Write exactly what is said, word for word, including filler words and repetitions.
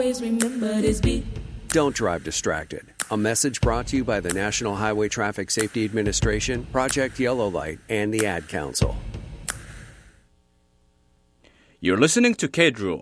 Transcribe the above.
Always remember this beat. Don't drive distracted. A message brought to you by the National Highway Traffic Safety Administration, Project Yellow Light, and the Ad Council. You're listening to K-Drew